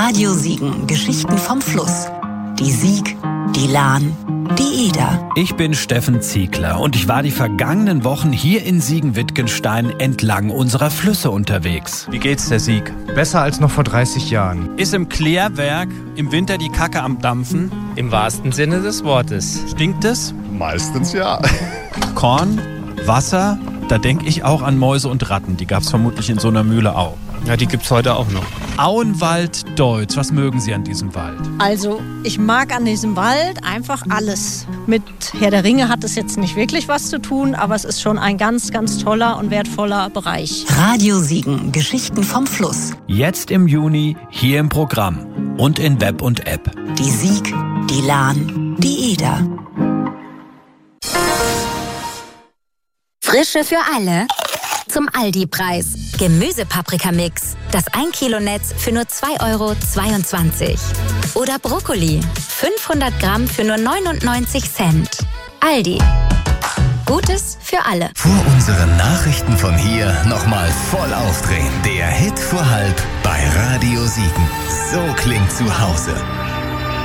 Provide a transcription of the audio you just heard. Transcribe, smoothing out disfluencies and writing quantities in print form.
Radio Siegen, Geschichten vom Fluss. Die Sieg, die Lahn, die Eder. Ich bin Steffen Ziegler und ich war die vergangenen Wochen hier in Siegen-Wittgenstein entlang unserer Flüsse unterwegs. Wie geht's der Sieg? Besser als noch vor 30 Jahren. Ist im Klärwerk im Winter die Kacke am Dampfen? Im wahrsten Sinne des Wortes. Stinkt es? Meistens ja. Korn? Wasser? Da denke ich auch an Mäuse und Ratten. Die gab's vermutlich in so einer Mühle auch. Ja, die gibt's heute auch noch. Auenwald Deutz, was mögen Sie an diesem Wald? Also, ich mag an diesem Wald einfach alles. Mit Herr der Ringe hat es jetzt nicht wirklich was zu tun, aber es ist schon ein ganz, ganz toller und wertvoller Bereich. Radio Siegen, Geschichten vom Fluss. Jetzt im Juni hier im Programm und in Web und App. Die Sieg, die Lahn, die Eder. Frische für alle zum Aldi-Preis. Gemüsepaprikamix. Das 1 Kilo Netz für nur 2,22 €. Oder Brokkoli. 500 Gramm für nur 99 Cent. Aldi. Gutes für alle. Vor unseren Nachrichten von hier nochmal voll aufdrehen. Der Hit vor halb bei Radio Siegen. So klingt zu Hause.